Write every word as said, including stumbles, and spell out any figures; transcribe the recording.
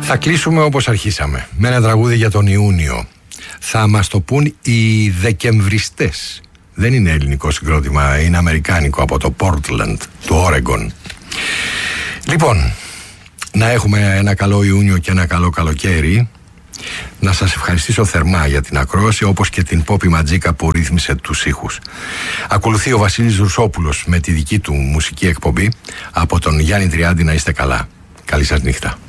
Θα κλείσουμε όπως αρχίσαμε, με ένα τραγούδι για τον Ιούνιο. Θα μας το πούν οι Δεκεμβριστές. Δεν είναι ελληνικό συγκρότημα, είναι αμερικάνικο, από το Portland, του Oregon. Λοιπόν, να έχουμε ένα καλό Ιούνιο και ένα καλό καλοκαίρι. Να σας ευχαριστήσω θερμά για την ακρόαση, όπως και την Πόπη Ματζίκα που ρύθμισε τους ήχους. Ακολουθεί ο Βασίλης Ρουσόπουλος με τη δική του μουσική εκπομπή. Από τον Γιάννη Τριάντη, να είστε καλά. Καλή σας νύχτα.